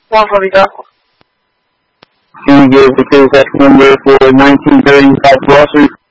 One Florida. Can you give the transaction number for 1930 South Wall Street?